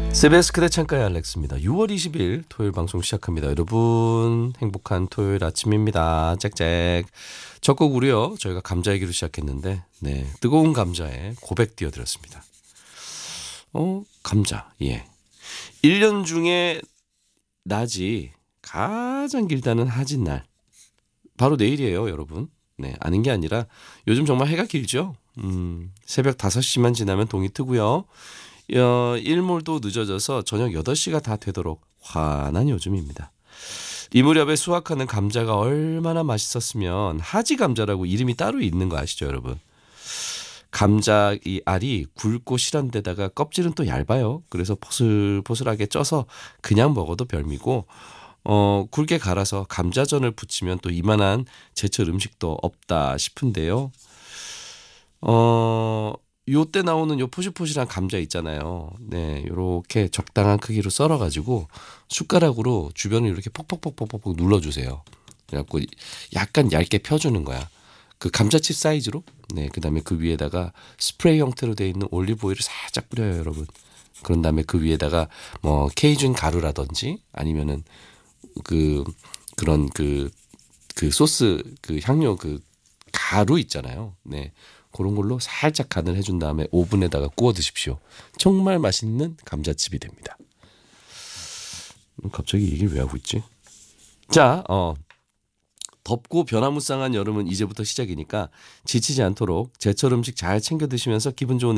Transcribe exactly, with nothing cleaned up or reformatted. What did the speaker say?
씨비에스 그대 창가의 알렉스입니다. 유월 이십일 토요일 방송 시작합니다. 여러분 행복한 토요일 아침입니다. 짹짹. 첫 곡으로요. 저희가 감자 얘기로 시작했는데 네, 뜨거운 감자에 고백 띄워드렸습니다. 어 감자 예. 일 년 중에 낮이 가장 길다는 하진날 바로 내일이에요 여러분. 네, 아는 게 아니라 요즘 정말 해가 길죠. 음, 새벽 다섯 시만 지나면 동이 트고요. 어, 일몰도 늦어져서 저녁 여덟 시가 다 되도록 환한 요즘입니다. 이 무렵에 수확하는 감자가 얼마나 맛있었으면 하지 감자라고 이름이 따로 있는 거 아시죠 여러분? 감자 이 알이 굵고 실한 데다가 껍질은 또 얇아요. 그래서 포슬포슬하게 쪄서 그냥 먹어도 별미고 어, 굵게 갈아서 감자전을 부치면 또 이만한 제철 음식도 없다 싶은데요. 어, 요때 나오는 요 포실포실한 감자 있잖아요. 네, 요렇게 적당한 크기로 썰어가지고 숟가락으로 주변을 이렇게 퍽퍽퍽퍽퍽 눌러주세요. 그래갖고 약간 얇게 펴주는 거야. 그 감자칩 사이즈로. 네, 그다음에 그 위에다가 스프레이 형태로 되어 있는 올리브 오일을 살짝 뿌려요, 여러분. 그런 다음에 그 위에다가 뭐 케이준 가루라든지 아니면은 그 그런 그 그 소스 그 향료 그 가루 있잖아요. 네. 그런 걸로 살짝 간을 해준 다음에 오븐에다가 구워 드십시오. 정말 맛있는 감자칩이 됩니다. 갑자기 얘기를 왜 하고 있지? 자, 어, 덥고 변화무쌍한 여름은 이제부터 시작이니까 지치지 않도록 제철 음식 잘 챙겨 드시면서 기분 좋은